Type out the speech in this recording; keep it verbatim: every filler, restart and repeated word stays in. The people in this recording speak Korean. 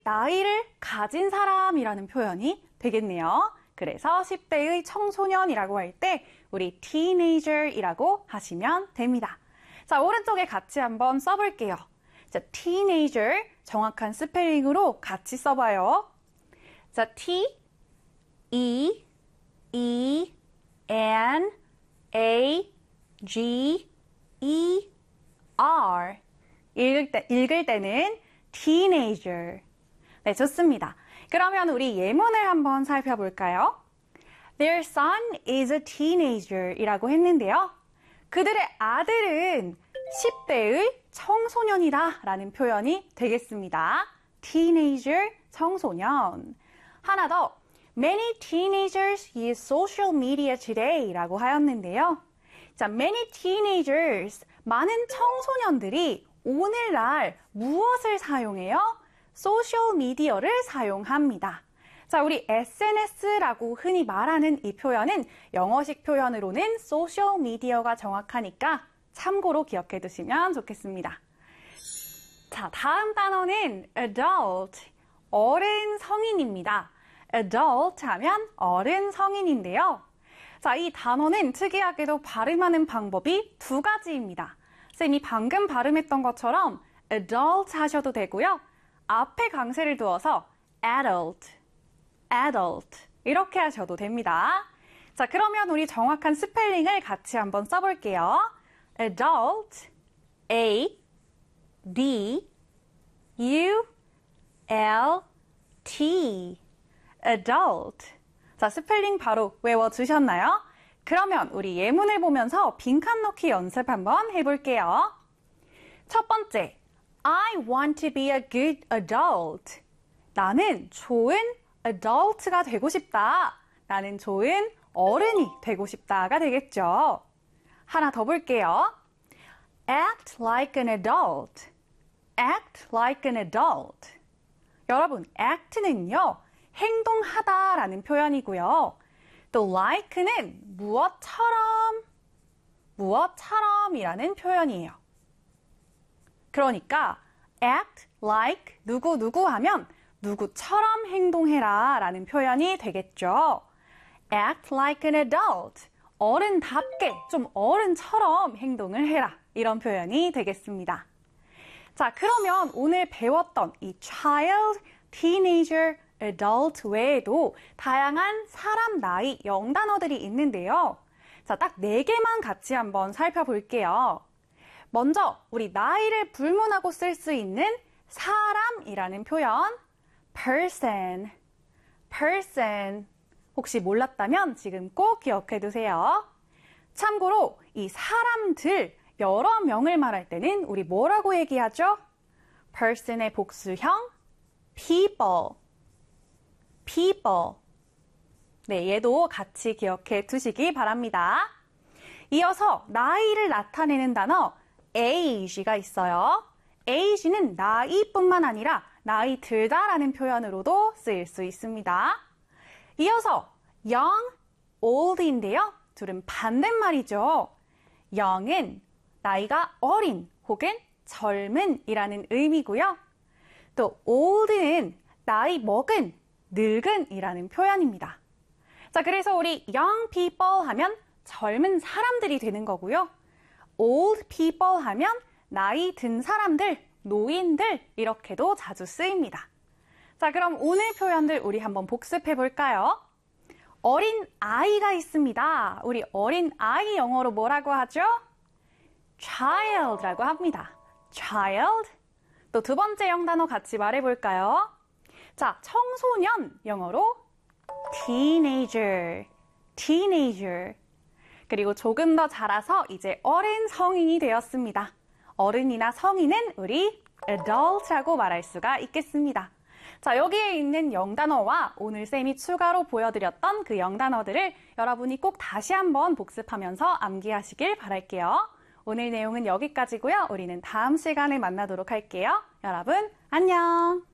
나이를 가진 사람이라는 표현이 되겠네요. 그래서 십 대의 청소년이라고 할 때 우리 teenager이라고 하시면 됩니다. 자, 오른쪽에 같이 한번 써볼게요. 자, teenager 정확한 스펠링으로 같이 써봐요. 자, T, E, E, N, A, G, E, R. 읽을, 때, 읽을 때는 teenager. 네, 좋습니다. 그러면 우리 예문을 한번 살펴볼까요? Their son is a teenager 이라고 했는데요. 그들의 아들은 십 대의 청소년이다 라는 표현이 되겠습니다. teenager, 청소년. 하나 더, many teenagers use social media today 라고 하였는데요. 자, many teenagers, 많은 청소년들이 오늘날 무엇을 사용해요? 소셜미디어를 사용합니다. 자, 우리 에스엔에스라고 흔히 말하는 이 표현은 영어식 표현으로는 소셜미디어가 정확하니까 참고로 기억해 두시면 좋겠습니다. 자, 다음 단어는 adult, 어른 성인입니다. adult 하면 어른 성인인데요. 자, 이 단어는 특이하게도 발음하는 방법이 두 가지입니다. 쌤이 방금 발음했던 것처럼 adult 하셔도 되고요. 앞에 강세를 두어서 adult, adult 이렇게 하셔도 됩니다. 자, 그러면 우리 정확한 스펠링을 같이 한번 써볼게요. adult, A, D, U, L, T, adult. 자, 스펠링 바로 외워주셨나요? 그러면 우리 예문을 보면서 빈칸 넣기 연습 한번 해볼게요. 첫 번째, I want to be a good adult. 나는 좋은 adult가 되고 싶다. 나는 좋은 어른이 되고 싶다가 되겠죠. 하나 더 볼게요. Act like an adult. Act like an adult. 여러분, act는요, 행동하다라는 표현이고요. 또 like는 무엇처럼, 무엇처럼이라는 표현이에요. 그러니까 act like 누구누구 하면 누구처럼 행동해라 라는 표현이 되겠죠. act like an adult, 어른답게 좀 어른처럼 행동을 해라 이런 표현이 되겠습니다. 자, 그러면 오늘 배웠던 이 child, teenager, adult 외에도 다양한 사람 나이 영단어들이 있는데요. 자, 딱 네 개만 같이 한번 살펴볼게요. 먼저 우리 나이를 불문하고 쓸 수 있는 사람이라는 표현 person, person 혹시 몰랐다면 지금 꼭 기억해 두세요. 참고로 이 사람들 여러 명을 말할 때는 우리 뭐라고 얘기하죠? person의 복수형 people, people. 네, 얘도 같이 기억해 두시기 바랍니다. 이어서 나이를 나타내는 단어 age가 있어요. age는 나이뿐만 아니라 나이 들다라는 표현으로도 쓰일 수 있습니다. 이어서 young, old인데요. 둘은 반대말이죠. young은 나이가 어린 혹은 젊은이라는 의미고요. 또 old는 나이 먹은, 늙은이라는 표현입니다. 자, 그래서 우리 young people 하면 젊은 사람들이 되는 거고요. old people 하면 나이 든 사람들, 노인들 이렇게도 자주 쓰입니다. 자, 그럼 오늘 표현들 우리 한번 복습해 볼까요? 어린 아이가 있습니다. 우리 어린 아이 영어로 뭐라고 하죠? child라고 합니다. child. 또 두 번째 영단어 같이 말해 볼까요? 자, 청소년 영어로 teenager, teenager. 그리고 조금 더 자라서 이제 어른 성인이 되었습니다. 어른이나 성인은 우리 adult라고 말할 수가 있겠습니다. 자, 여기에 있는 영단어와 오늘 쌤이 추가로 보여드렸던 그 영단어들을 여러분이 꼭 다시 한번 복습하면서 암기하시길 바랄게요. 오늘 내용은 여기까지고요. 우리는 다음 시간에 만나도록 할게요. 여러분, 안녕!